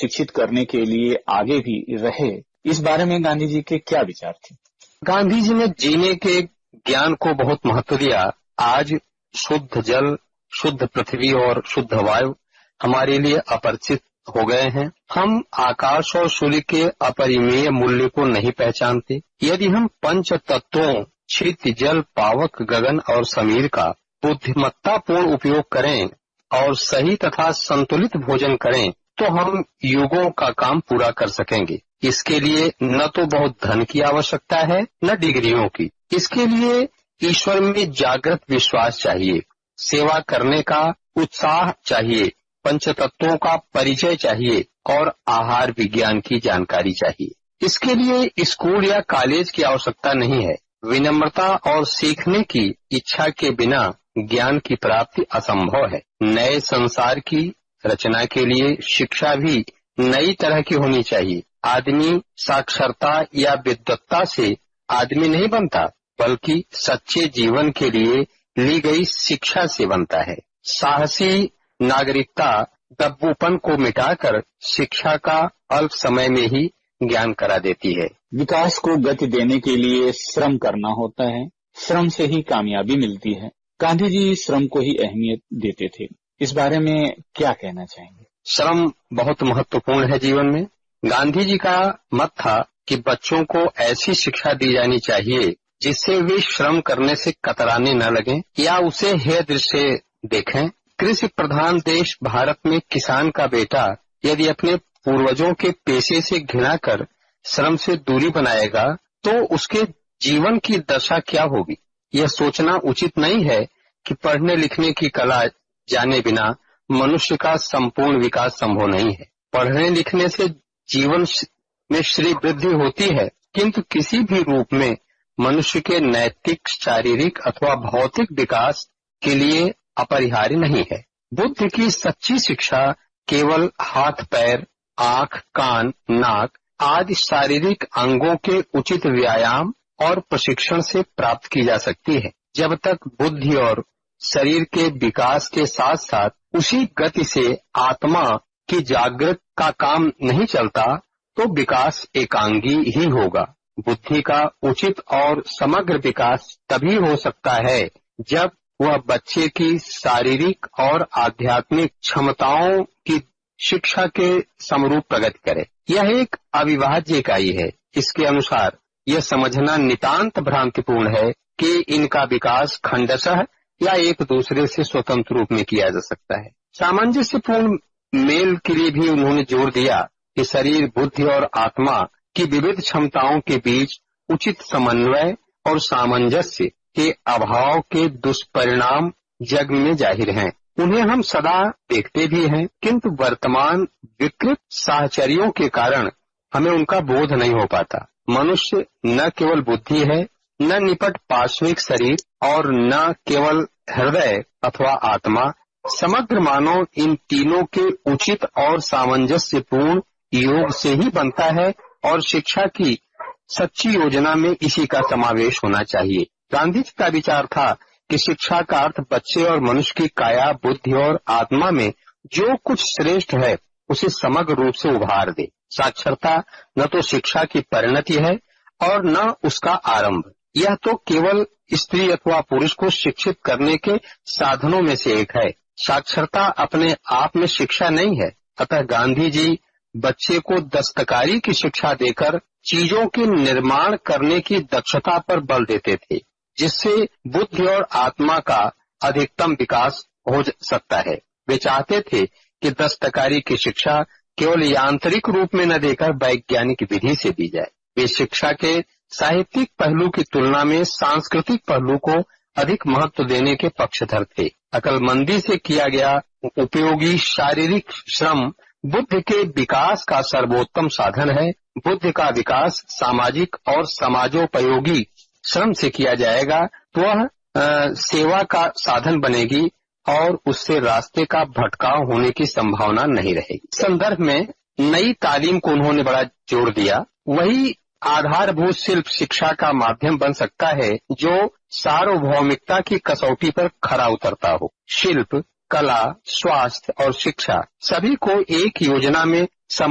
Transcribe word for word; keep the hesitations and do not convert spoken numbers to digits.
शिक्षित करने के लिए आगे भी रहे, इस बारे में गांधी जी के क्या विचार थे? गांधी जी ने जीने के ज्ञान को बहुत महत्व दिया। आज शुद्ध जल, शुद्ध पृथ्वी और शुद्ध वायु हमारे लिए अपरिचित हो गए हैं। हम आकाश और सूर्य के अपरिमेय मूल्य को नहीं पहचानते। यदि हम पंच तत्वों क्षिति, जल, पावक, गगन और समीर का बुद्धिमत्तापूर्ण उपयोग करें और सही तथा संतुलित भोजन करें तो हम युगों का काम पूरा कर सकेंगे। इसके लिए न तो बहुत धन की आवश्यकता है, न डिग्रियों की। इसके लिए ईश्वर में जागृत विश्वास चाहिए, सेवा करने का उत्साह चाहिए, पंच तत्वों का परिचय चाहिए और आहार विज्ञान की जानकारी चाहिए। इसके लिए स्कूल या कॉलेज की आवश्यकता नहीं है। विनम्रता और सीखने की इच्छा के बिना ज्ञान की प्राप्ति असंभव है। नए संसार की रचना के लिए शिक्षा भी नई तरह की होनी चाहिए। आदमी साक्षरता या विद्वत्ता से आदमी नहीं बनता, बल्कि सच्चे जीवन के लिए ली गई शिक्षा से बनता है। साहसी नागरिकता दब्बूपन को मिटाकर शिक्षा का अल्प समय में ही ज्ञान करा देती है। विकास को गति देने के लिए श्रम करना होता है, श्रम से ही कामयाबी मिलती है। गांधी जी श्रम को ही अहमियत देते थे, इस बारे में क्या कहना चाहेंगे? श्रम बहुत महत्वपूर्ण है जीवन में। गांधी जी का मत था कि बच्चों को ऐसी शिक्षा दी जानी चाहिए जिससे वे श्रम करने से कतराने न लगें या उसे हेय दृष्टि से देखें। कृषि प्रधान देश भारत में किसान का बेटा यदि अपने पूर्वजों के पेशे से घृणा कर श्रम से दूरी बनाएगा तो उसके जीवन की दशा क्या होगी। यह सोचना उचित नहीं है कि पढ़ने लिखने की कला जाने बिना मनुष्य का संपूर्ण विकास संभव नहीं है। पढ़ने लिखने से जीवन में श्री वृद्धि होती है, किंतु किसी भी रूप में मनुष्य के नैतिक, शारीरिक अथवा भौतिक विकास के लिए अपरिहार्य नहीं है। बुद्ध की सच्ची शिक्षा केवल हाथ, पैर, आंख, कान, नाक आदि शारीरिक अंगों के उचित व्यायाम और प्रशिक्षण से प्राप्त की जा सकती है। जब तक बुद्धि और शरीर के विकास के साथ साथ उसी गति से आत्मा की जागृत का काम नहीं चलता तो विकास एकांगी ही होगा। बुद्धि का उचित और समग्र विकास तभी हो सकता है जब वह बच्चे की शारीरिक और आध्यात्मिक क्षमताओं की शिक्षा के समरूप प्रगति करे। यह एक अविभाज्य इकाई है। इसके अनुसार यह समझना नितांत भ्रांतिपूर्ण है कि इनका विकास खंडशः या एक दूसरे से स्वतंत्र रूप में किया जा सकता है। सामंजस्यपूर्ण मेल के लिए भी उन्होंने जोर दिया कि शरीर, बुद्धि और आत्मा की विविध क्षमताओं के बीच उचित समन्वय और सामंजस्य के अभाव के दुष्परिणाम जग में जाहिर हैं। उन्हें हम सदा देखते भी हैं, किंतु वर्तमान विकृत साहचर्यों के कारण हमें उनका बोध नहीं हो पाता। मनुष्य न केवल बुद्धि है, न निपट पार्श्विक शरीर और न केवल हृदय अथवा आत्मा। समग्र मानव इन तीनों के उचित और सामंजस्यपूर्ण योग से ही बनता है और शिक्षा की सच्ची योजना में इसी का समावेश होना चाहिए। गांधी जी का विचार था कि शिक्षा का अर्थ बच्चे और मनुष्य की काया, बुद्धि और आत्मा में जो कुछ श्रेष्ठ है उसे समग्र रूप से उभार दे। साक्षरता न तो शिक्षा की परिणति है और न उसका आरंभ। यह तो केवल स्त्री अथवा पुरुष को शिक्षित करने के साधनों में से एक है। साक्षरता अपने आप में शिक्षा नहीं है। अतः गांधी जी बच्चे को दस्तकारी की शिक्षा देकर चीजों के निर्माण करने की दक्षता पर बल देते थे, जिससे बुद्धि और आत्मा का अधिकतम विकास हो सकता है। वे चाहते थे कि दस्तकारी की शिक्षा केवल यांत्रिक रूप में न देकर वैज्ञानिक विधि से दी जाए। वे शिक्षा के साहित्यिक पहलू की तुलना में सांस्कृतिक पहलू को अधिक महत्व देने के पक्षधर थे। अकलमंदी से किया गया उपयोगी शारीरिक श्रम बुद्ध के विकास का सर्वोत्तम साधन है। बुद्ध का विकास सामाजिक और समाजोपयोगी श्रम से किया जाएगा तो वह सेवा का साधन बनेगी और उससे रास्ते का भटकाव होने की संभावना नहीं रहेगी। संदर्भ में नई तालीम को उन्होंने बड़ा जोर दिया। वही आधारभूत शिल्प शिक्षा का माध्यम बन सकता है जो सार्वभौमिकता की कसौटी पर खरा उतरता हो। शिल्प, कला, स्वास्थ्य और शिक्षा सभी को एक योजना में